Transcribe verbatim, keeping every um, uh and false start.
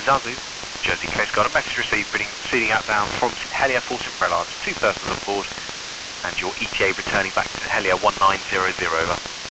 Zazu, Jersey Coast Guard, a message received proceeding outbound from St Helier for St Prelades. Two persons on board, and your E T A returning back to St Helier one nine zero zero, over.